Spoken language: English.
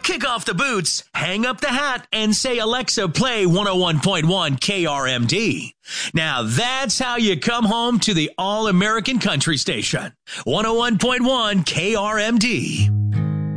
Kick off the boots, hang up the hat, and say, Alexa, play 101.1 KRMD. Now that's how you come home to the all-American country station. 101.1 KRMD.